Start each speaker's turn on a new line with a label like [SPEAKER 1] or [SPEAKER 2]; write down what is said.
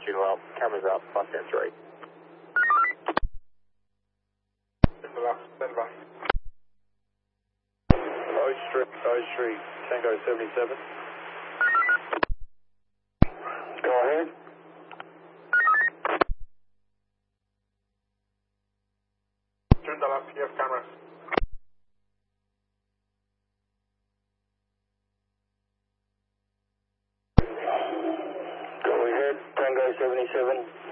[SPEAKER 1] June well. Cameras up, bus and 3.
[SPEAKER 2] Stand by.
[SPEAKER 1] O3, Tango 77.
[SPEAKER 2] Go ahead. Joondalup, PF cameras.
[SPEAKER 1] Go ahead, Tango 77.